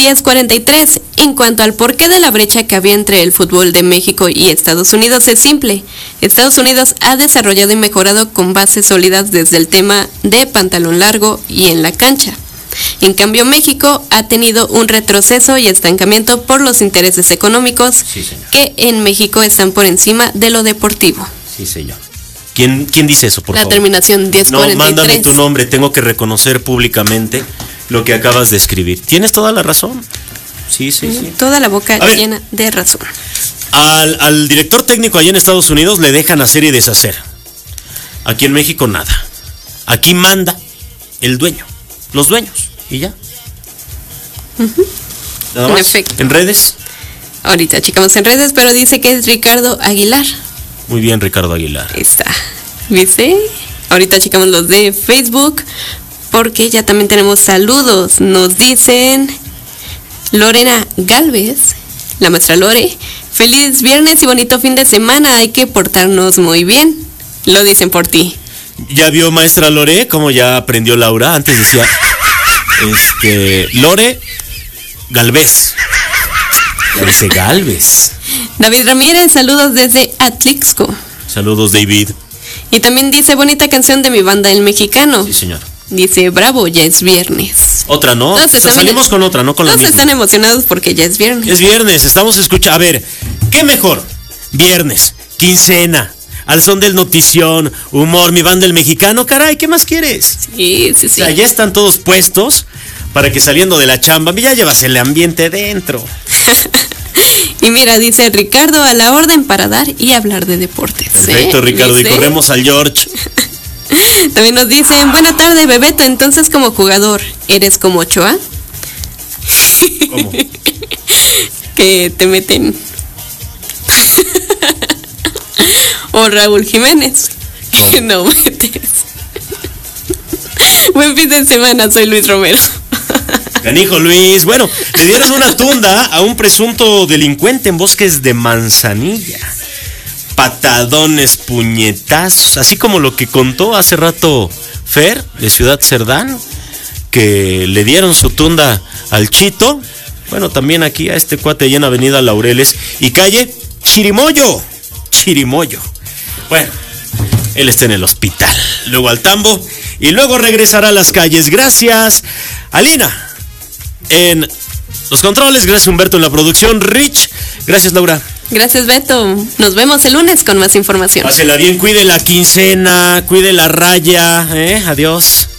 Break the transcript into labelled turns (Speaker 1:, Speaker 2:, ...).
Speaker 1: 10:43. En cuanto al porqué de la brecha que había entre el fútbol de México y Estados Unidos, es simple. Estados Unidos ha desarrollado y mejorado con bases sólidas desde el tema de pantalón largo y en la cancha. En cambio, México ha tenido un retroceso y estancamiento por los intereses económicos que en México están por encima de lo deportivo.
Speaker 2: Sí, señor. ¿Quién dice eso, por favor?
Speaker 1: La terminación 10:43.
Speaker 2: No, mándame tu nombre, tengo que reconocer públicamente lo que acabas de escribir. Tienes toda la razón. Sí.
Speaker 1: Toda la boca llena de razón.
Speaker 2: Al director técnico allá en Estados Unidos le dejan hacer y deshacer. Aquí en México nada. Aquí manda el dueño, los dueños, y ya. Nada más.
Speaker 1: Perfecto.
Speaker 2: ¿En redes?
Speaker 1: Ahorita checamos en redes, pero dice que es Ricardo Aguilar.
Speaker 2: Muy bien, Ricardo Aguilar.
Speaker 1: Ahí está. ¿Viste? Ahorita checamos los de Facebook, porque ya también tenemos saludos. Nos dicen Lorena Galvez, la maestra Lore. Feliz viernes y bonito fin de semana. Hay que portarnos muy bien. Lo dicen por ti.
Speaker 2: ¿Ya vio, maestra Lore, cómo ya aprendió Laura? Antes decía Lore Galvez. Ya dice Galvez.
Speaker 1: David Ramírez, saludos desde Atlixco.
Speaker 2: Saludos, David.
Speaker 1: Y también dice bonita canción de mi banda El Mexicano.
Speaker 2: Sí, señor.
Speaker 1: Dice, bravo, ya es viernes.
Speaker 2: Otra, ¿no? Salimos con otra, no con la misma.
Speaker 1: Todos están emocionados porque ya es viernes.
Speaker 2: Es viernes, estamos escuchando. A ver, ¿qué mejor? Viernes, quincena, al son del notición, humor, mi banda El Mexicano. Caray, ¿qué más quieres?
Speaker 1: Sí.
Speaker 2: O sea, ya están todos puestos para que saliendo de la chamba, ya llevas el ambiente dentro.
Speaker 1: Y mira, dice Ricardo, a la orden para dar y hablar de deportes.
Speaker 2: Perfecto, Ricardo,
Speaker 1: ¿Viste?
Speaker 2: Y corremos al George.
Speaker 1: También nos dicen, buena tarde, Bebeto, entonces como jugador, ¿eres como Ochoa?
Speaker 2: ¿Cómo?
Speaker 1: Que te meten. O Raúl Jiménez, que no metes. Buen fin de semana, soy Luis Romero.
Speaker 2: Canijo Luis, bueno, le dieron una tunda a un presunto delincuente en Bosques de Manzanilla. Patadones, puñetazos, así como lo que contó hace rato Fer, de Ciudad Cerdán, que le dieron su tunda al Chito. Bueno, también aquí a este cuate allá en Avenida Laureles y calle Chirimoyo. Bueno, él está en el hospital, luego al tambo y luego regresará a las calles. Gracias, Alina en los controles, gracias Humberto en la producción, Rich, gracias Laura.
Speaker 1: Gracias, Beto. Nos vemos el lunes con más información.
Speaker 2: Pásela bien, cuide la quincena, cuide la raya, adiós.